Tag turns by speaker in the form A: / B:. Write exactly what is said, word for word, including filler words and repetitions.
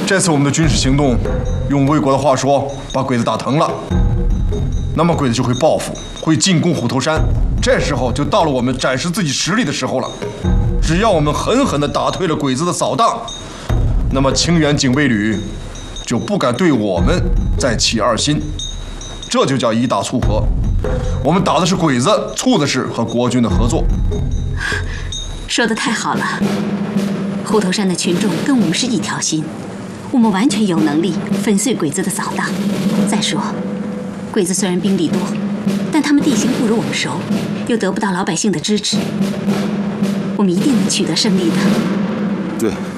A: 这次我们的军事行动，用魏国的话说，把鬼子打疼了，那么鬼子就会报复，会进攻虎头山。这时候就到了我们展示自己实力的时候了。只要我们狠狠地打退了鬼子的扫荡，那么清远警卫旅就不敢对我们再起二心。这就叫以打促和。我们打的是鬼子，促的是和国军的合作。
B: 说得太好了，虎头山的群众跟我们是一条心，我们完全有能力粉碎鬼子的扫荡。再说，鬼子虽然兵力多，但他们地形不如我们熟，又得不到老百姓的支持，我们一定能取得胜利的。
C: 对。